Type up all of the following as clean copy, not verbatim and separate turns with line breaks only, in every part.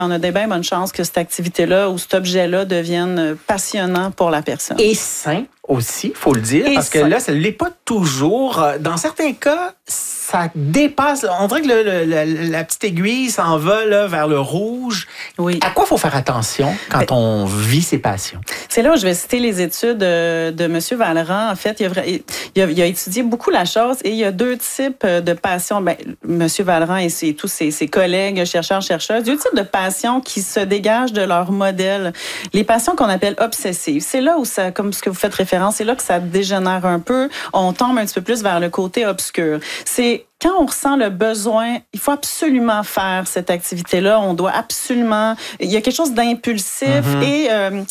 On a des bien bonnes chances que cette activité-là ou cet objet-là devienne passionnant pour la personne.
Et sain aussi, il faut le dire, parce que là, ça ne l'est pas toujours. Dans certains cas, ça dépasse. On dirait que la petite aiguille s'en va là, vers le rouge.
Oui.
À quoi il faut faire attention quand on vit ses passions? C'est
là où je vais citer les études de M. Vallerand. En fait, il a étudié beaucoup la chose et il y a 2 types de passions. M. Vallerand et tous ses collègues, chercheuses, 2 types de passions qui se dégagent de leur modèle. Les passions qu'on appelle obsessives. C'est là où ça, comme ce que vous faites référence, c'est là que ça dégénère un peu. On tombe un petit peu plus vers le côté obscur. C'est quand on ressent le besoin, il faut absolument faire cette activité-là. On doit absolument... Il y a quelque chose d'impulsif et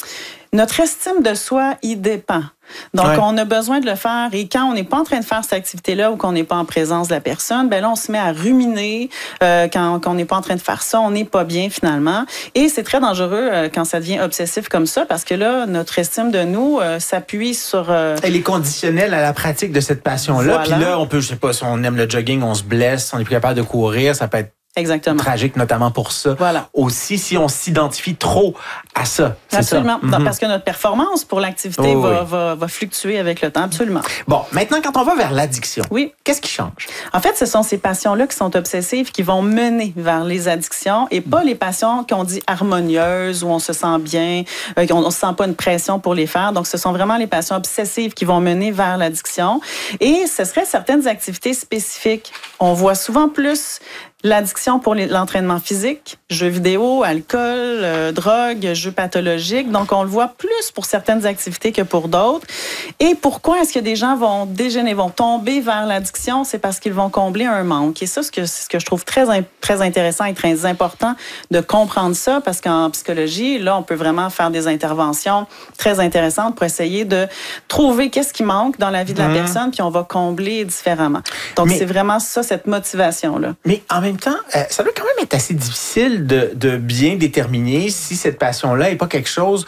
notre estime de soi y dépend. Donc, on a besoin de le faire. Et quand on n'est pas en train de faire cette activité-là ou qu'on n'est pas en présence de la personne, là, on se met à ruminer. Quand on n'est pas en train de faire ça, on n'est pas bien finalement. Et c'est très dangereux quand ça devient obsessif comme ça parce que là, notre estime de nous s'appuie sur...
Elle est conditionnelle à la pratique de cette passion-là. Puis là, on peut, je sais pas, si on aime le jogging, on se blesse, on n'est plus capable de courir, ça peut être tragique, notamment pour ça.
Voilà.
Aussi, si on s'identifie trop à ça.
Absolument. Ça. Parce que notre performance pour l'activité va fluctuer avec le temps. Absolument.
Bon, maintenant, quand on va vers l'addiction, qu'est-ce qui change?
En fait, ce sont ces passions-là qui sont obsessives qui vont mener vers les addictions et pas les passions qu'on dit harmonieuses, où on se sent bien, on ne se sent pas une pression pour les faire. Donc, ce sont vraiment les passions obsessives qui vont mener vers l'addiction. Et ce serait certaines activités spécifiques. On voit souvent plus l'addiction pour l'entraînement physique, jeux vidéo, alcool, drogue, jeux pathologiques. Donc, on le voit plus pour certaines activités que pour d'autres. Et pourquoi est-ce que des gens vont tomber vers l'addiction? C'est parce qu'ils vont combler un manque. Et ça, c'est ce que je trouve très intéressant et très important de comprendre ça, parce qu'en psychologie, là, on peut vraiment faire des interventions très intéressantes pour essayer de trouver qu'est-ce qui manque dans la vie de la personne, puis on va combler différemment. Donc, c'est vraiment ça, cette motivation-là.
Mais en même temps, ça doit quand même être assez difficile de bien déterminer si cette passion-là n'est pas quelque chose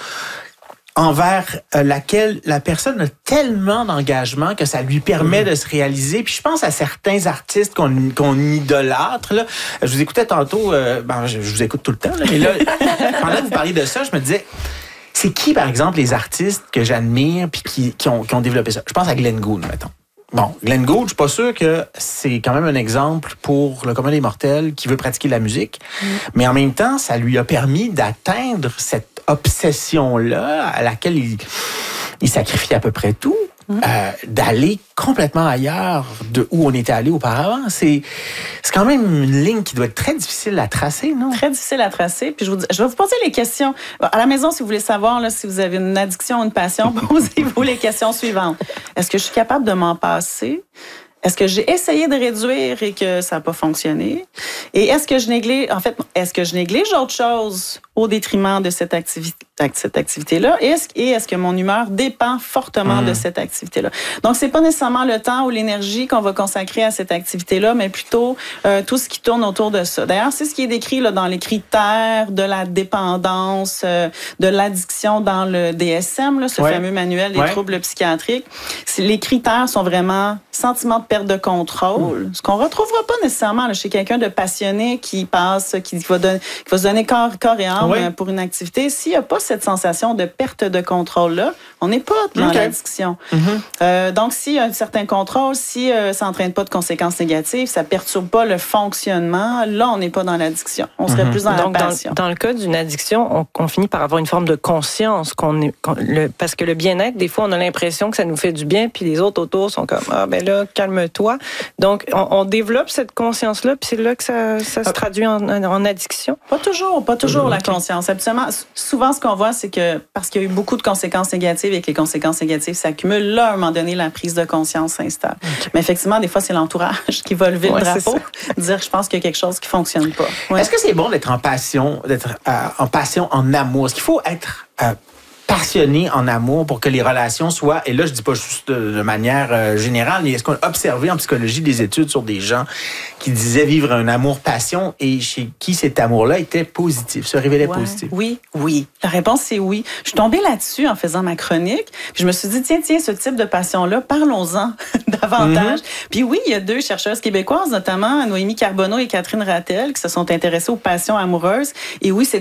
envers laquelle la personne a tellement d'engagement que ça lui permet de se réaliser. Puis je pense à certains artistes qu'on idolâtre. Là. Je vous écoutais tantôt, je vous écoute tout le temps, là, mais là, pendant que vous parliez de ça, je me disais... C'est qui, par exemple, les artistes que j'admire puis qui ont développé ça? Je pense à Glenn Gould, mettons. Bon, Glenn Gould, je suis pas sûr que c'est quand même un exemple pour le commun des mortels qui veut pratiquer la musique. Mais en même temps, ça lui a permis d'atteindre cette obsession-là à laquelle il sacrifie à peu près tout, d'aller complètement ailleurs de où on était allé auparavant. C'est quand même une ligne qui doit être très difficile à tracer, non? Très
difficile à tracer. Puis je vais vous poser les questions. À la maison, si vous voulez savoir là, si vous avez une addiction ou une passion, posez-vous les questions suivantes. Est-ce que je suis capable de m'en passer? Est-ce que j'ai essayé de réduire et que ça n'a pas fonctionné? Et est-ce que je néglige autre chose au détriment de cette activité-là? Et est-ce que mon humeur dépend fortement de cette activité-là? Donc, c'est pas nécessairement le temps ou l'énergie qu'on va consacrer à cette activité-là, mais plutôt tout ce qui tourne autour de ça. D'ailleurs, c'est ce qui est décrit là, dans les critères de la dépendance, de l'addiction dans le DSM, là, ce fameux manuel des troubles psychiatriques. Les critères sont vraiment sentiment de perte de contrôle, ce qu'on retrouvera pas nécessairement là, chez quelqu'un de passionné qui va se donner corps et âme pour une activité. S'il n'y a pas cette sensation de perte de contrôle-là, on n'est pas dans l'addiction. Donc, s'il y a un certain contrôle, si ça n'entraîne pas de conséquences négatives, ça ne perturbe pas le fonctionnement, là, on n'est pas dans l'addiction. On serait plus dans la passion.
Dans le cas d'une addiction, on finit par avoir une forme de conscience parce que le bien-être, des fois, on a l'impression que ça nous fait du bien, puis les autres autour sont comme « Ah, ben là, calme-toi ». Donc, on développe cette conscience-là, puis c'est là que ça se traduit en addiction?
Pas toujours la conscience. Absolument. Souvent, ce qu'on voit, c'est que parce qu'il y a eu beaucoup de conséquences négatives et que les conséquences négatives s'accumulent, là, à un moment donné, la prise de conscience s'installe. Mais effectivement, des fois, c'est l'entourage qui va lever le drapeau, dire « Je pense qu'il y a quelque chose qui ne fonctionne pas ».
Est-ce que c'est bon d'être en passion, en amour? Est-ce qu'il faut être... passionnés en amour pour que les relations soient, et là je dis pas juste de manière générale, mais est-ce qu'on a observé en psychologie des études sur des gens qui disaient vivre un amour-passion et chez qui cet amour-là était positif, se révélait positif?
Oui. La réponse, c'est oui. Je suis tombée là-dessus en faisant ma chronique. Puis je me suis dit, tiens, ce type de passion-là, parlons-en davantage. Puis oui, il y a 2 chercheuses québécoises, notamment Noémie Carbonneau et Catherine Rattel, qui se sont intéressées aux passions amoureuses. Et oui, c'est